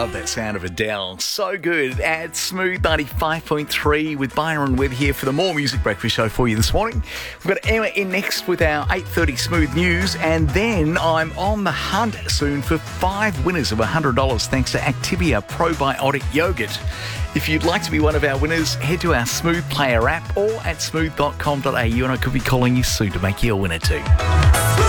love that sound of Adele. So good at Smooth 95.3 with Byron Webb here for the More Music Breakfast Show for you this morning. We've got Emma in next with our 8:30 Smooth News, and then I'm on the hunt soon for 5 winners of $100 thanks to Activia Probiotic Yogurt. If you'd like to be one of our winners, head to our Smooth Player app or at smooth.com.au, and I could be calling you soon to make you a winner too.